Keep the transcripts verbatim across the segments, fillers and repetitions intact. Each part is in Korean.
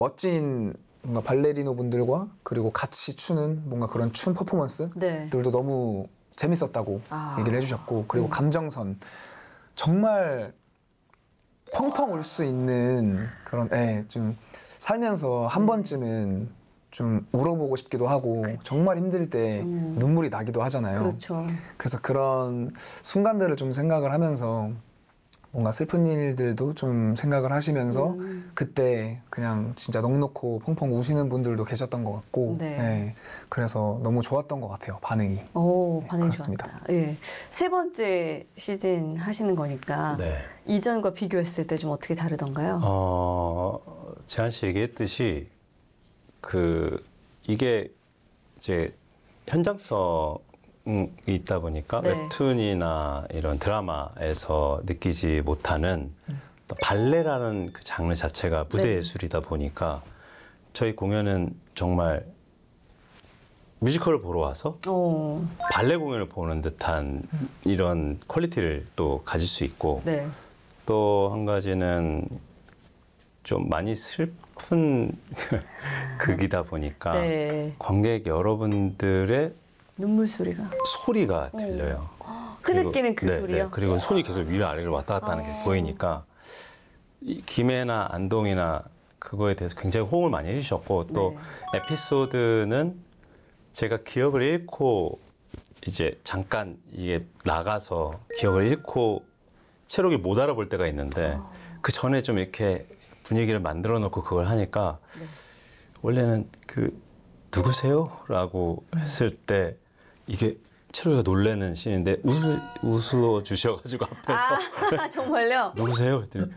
멋진 뭔가 발레리노 분들과 그리고 같이 추는 뭔가 그런 춤 퍼포먼스들도 네. 너무 재밌었다고 아. 얘기를 해주셨고, 그리고 음. 감정선 정말 펑펑 울 수 있는 그런, 예, 좀 살면서 한 네. 번쯤은 좀 울어보고 싶기도 하고, 그치. 정말 힘들 때 음. 눈물이 나기도 하잖아요. 그렇죠. 그래서 그런 순간들을 좀 생각을 하면서 뭔가 슬픈 일들도 좀 생각을 하시면서 음. 그때 그냥 진짜 넋놓고 펑펑 우시는 분들도 계셨던 것 같고, 네. 예, 그래서 너무 좋았던 것 같아요, 반응이. 오, 반응이 그렇습니다. 좋았다. 예. 세 번째 시즌 하시는 거니까 네. 이전과 비교했을 때 좀 어떻게 다르던가요? 어, 재한 씨 얘기했듯이 그 이게 이제 현장성이 있다 보니까 네. 웹툰이나 이런 드라마에서 느끼지 못하는 또 발레라는 그 장르 자체가 무대 네. 예술이다 보니까 저희 공연은 정말 뮤지컬을 보러 와서 어, 발레 공연을 보는 듯한 이런 퀄리티를 또 가질 수 있고, 네. 또 한 가지는 좀 많이 슬픈 극이다 보니까 네. 관객 여러분들의 눈물 소리가. 소리가 들려요. 흐느끼는 그 네, 소리요? 네. 그리고 손이 계속 위로 아래로 왔다 갔다 하는 게 어. 보이니까 이 김해나 안동이나 그거에 대해서 굉장히 호응을 많이 해주셨고, 또 네. 에피소드는 제가 기억을 잃고 이제 잠깐 이게 나가서 기억을 잃고 체력이 못 알아볼 때가 있는데, 어. 그 전에 좀 이렇게 분위기를 만들어 놓고 그걸 하니까 네. 원래는 그 누구세요? 라고 했을 때 이게 체로이가 놀라는 씬인데 웃을, 웃어 주셔가지고 앞에서 아, 정말요? 누구세요? 했더니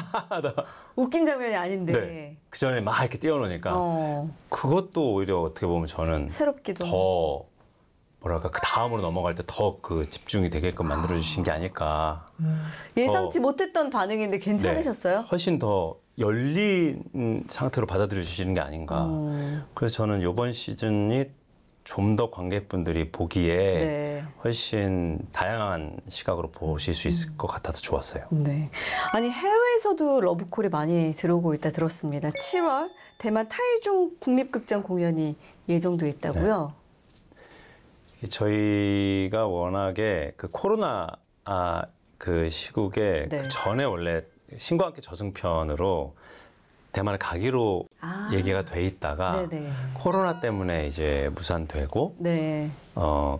웃긴 장면이 아닌데. 네. 그 전에 막 이렇게 띄워놓으니까 어, 그것도 오히려 어떻게 보면 저는 새롭기도. 더 뭐랄까 그 다음으로 넘어갈 때 더 그 집중이 되게끔 만들어 주신 게 아닐까. 예상치 더- 못했던 반응인데 괜찮으셨어요? 네, 훨씬 더 열린 상태로 받아들여 주시는 게 아닌가. 음. 그래서 저는 이번 시즌이 좀 더 관객분들이 보기에 네. 훨씬 다양한 시각으로 보실 수 있을 음. 것 같아서 좋았어요. 네. 아니, 해외에서도 러브콜이 많이 들어오고 있다 들었습니다. 칠월 대만 타이중 국립극장 공연이 예정돼 있다고요? 이게 저희가 워낙에 그 코로나 아, 그 시국에 네. 그 전에 원래 신과 함께 저승편으로 대만에 가기로 아. 얘기가 돼 있다가 네네. 코로나 때문에 이제 무산되고 네. 어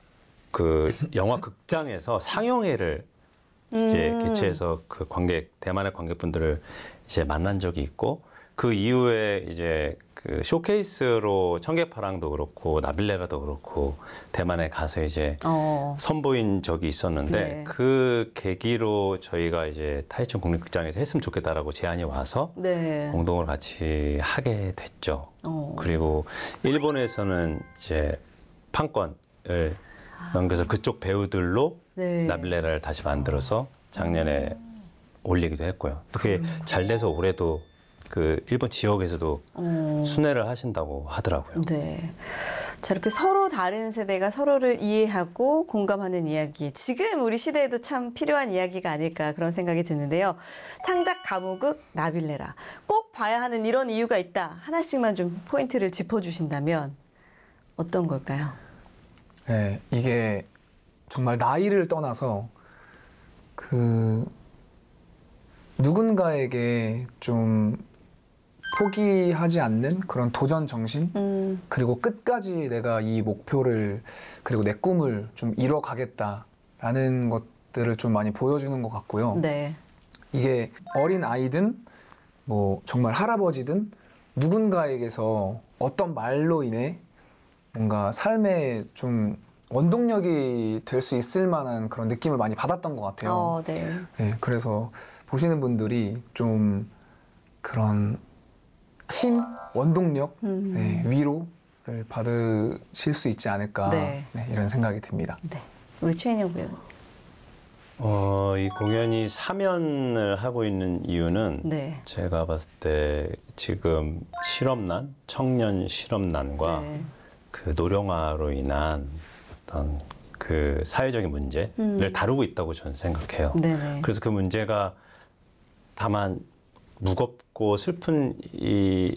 그 영화 극장에서 상영회를 이제 음. 개최해서 그 관객 대만의 관객분들을 이제 만난 적이 있고, 그 이후에 이제 그 쇼케이스로 청계파랑도 그렇고 나빌레라도 그렇고 대만에 가서 이제 어. 선보인 적이 있었는데, 네. 그 계기로 저희가 이제 타이춘 국립극장에서 했으면 좋겠다라고 제안이 와서 네. 공동으로 같이 하게 됐죠. 어. 그리고 일본에서는 이제 판권을 넘겨서 그쪽 배우들로 네. 나빌레라를 다시 만들어서 작년에 올리기도 했고요. 그게 잘 돼서 올해도 그 일본 지역에서도 어. 순회를 하신다고 하더라고요. 네. 자, 이렇게 서로 다른 세대가 서로를 이해하고 공감하는 이야기. 지금 우리 시대에도 참 필요한 이야기가 아닐까 그런 생각이 드는데요. 창작 가무극 나빌레라. 꼭 봐야 하는 이런 이유가 있다. 하나씩만 좀 포인트를 짚어주신다면 어떤 걸까요? 네, 이게 정말 나이를 떠나서 그 누군가에게 좀 포기하지 않는 그런 도전 정신, 음, 그리고 끝까지 내가 이 목표를 그리고 내 꿈을 좀 이뤄가겠다라는 것들을 좀 많이 보여주는 것 같고요. 네. 이게 어린 아이든 뭐 정말 할아버지든 누군가에게서 어떤 말로 인해 뭔가 삶에 좀 원동력이 될 수 있을 만한 그런 느낌을 많이 받았던 것 같아요. 어, 네. 네, 그래서 보시는 분들이 좀 그런 힘, 원동력, 음. 네, 위로를 받으실 수 있지 않을까 네. 네, 이런 생각이 듭니다. 네. 우리 최인영 배우. 어, 이 공연이 사면을 하고 있는 이유는 네. 제가 봤을 때 지금 실업난, 청년 실업난과 네. 그 노령화로 인한 어떤 그 사회적인 문제를 음. 다루고 있다고 저는 생각해요. 네네. 그래서 그 문제가 다만 무겁고 슬픈 이